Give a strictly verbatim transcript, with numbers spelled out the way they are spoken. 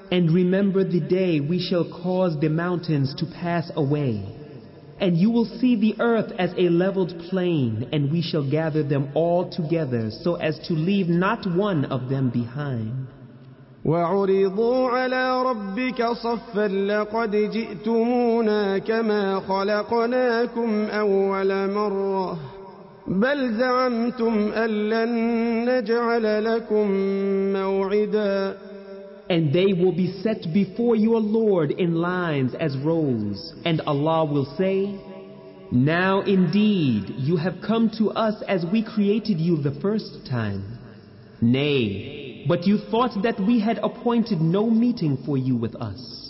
And remember the day we shall cause the mountains to pass away, and you will see the earth as a leveled plain, and we shall gather them all together so as to leave not one of them behind. وعرضوا على ربك صفا لقد جئتمونا كما خلقناكم أول مرة بل زعمتم أن لن نجعل لكم موعدا. And they will be set before your Lord in lines as rows, and Allah will say, now indeed you have come to us as we created you the first time. Nay, but you thought that we had appointed no meeting for you with us.